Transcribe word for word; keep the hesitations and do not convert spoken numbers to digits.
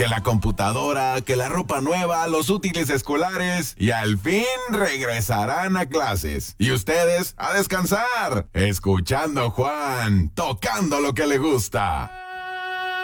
Que la computadora, que la ropa nueva, los útiles escolares y al fin regresarán a clases. Y ustedes a descansar, escuchando a Juan, tocando lo que le gusta.